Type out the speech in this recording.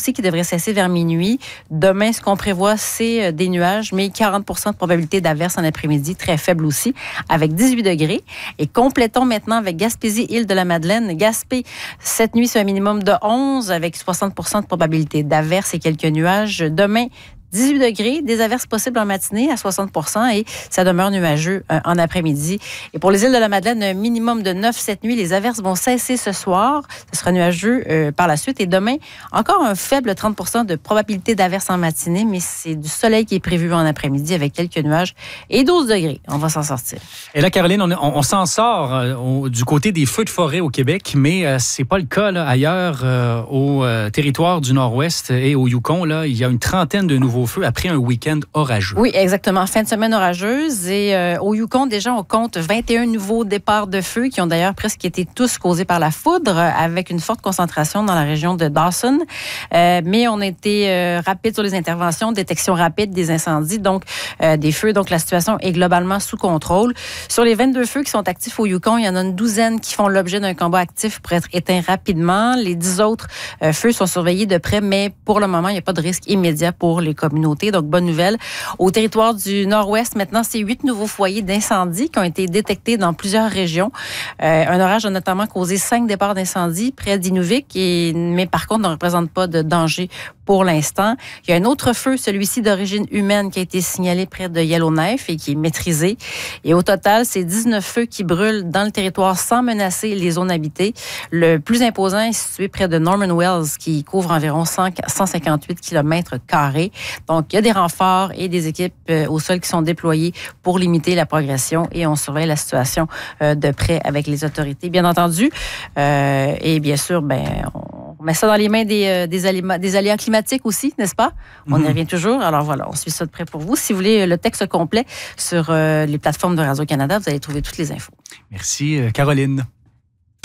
aussi qui devrait cesser vers minuit. Demain, ce qu'on prévoit, c'est des nuages, mais 40 de probabilité d'averse en après-midi, très faible aussi, avec 18 degrés. Et complétons maintenant avec Gaspésie, Île-de-la-Madeleine. Gaspé, cette nuit, c'est un minimum de 11 avec 60 de probabilité d'averse et quelques nuages. Demain, 18 degrés, des averses possibles en matinée à 60 et ça demeure nuageux en après-midi. Et pour les îles de la Madeleine, un minimum de 9 cette nuit. Les averses vont cesser ce soir. Ce sera nuageux par la suite. Et demain, encore un faible 30 de probabilité d'averses en matinée, mais c'est du soleil qui est prévu en après-midi avec quelques nuages et 12 degrés. On va s'en sortir. Et là, Caroline, on s'en sort du côté des feux de forêt au Québec, mais c'est pas le cas là, ailleurs au territoire du Nord-Ouest et au Yukon. Là, il y a une trentaine de nouveaux feux après un week-end orageux. Oui, exactement. Fin de semaine orageuse. Et au Yukon, déjà, on compte 21 nouveaux départs de feu qui ont d'ailleurs presque été tous causés par la foudre, avec une forte concentration dans la région de Dawson. Mais on a été rapide sur les interventions, détection rapide des incendies, donc des feux. Donc, la situation est globalement sous contrôle. Sur les 22 feux qui sont actifs au Yukon, il y en a une douzaine qui font l'objet d'un combat actif pour être éteints rapidement. Les 10 autres feux sont surveillés de près, mais pour le moment, il n'y a pas de risque immédiat pour les communautés. Donc, bonne nouvelle. Au territoire du Nord-Ouest, maintenant, c'est 8 nouveaux foyers d'incendie qui ont été détectés dans plusieurs régions. Un orage a notamment causé 5 départs d'incendie près d'Inuvik, mais par contre, ne représente pas de danger pour l'instant. Il y a un autre feu, celui-ci d'origine humaine, qui a été signalé près de Yellowknife et qui est maîtrisé. Et au total, c'est 19 feux qui brûlent dans le territoire sans menacer les zones habitées. Le plus imposant est situé près de Norman Wells, qui couvre environ 158 km². Donc, il y a des renforts et des équipes au sol qui sont déployées pour limiter la progression et on surveille la situation de près avec les autorités, bien entendu. Et bien sûr, on met ça dans les mains des aléas climatiques aussi, n'est-ce pas? On y revient toujours. Alors voilà, on suit ça de près pour vous. Si vous voulez le texte complet sur les plateformes de Radio-Canada, vous allez trouver toutes les infos. Merci, Caroline.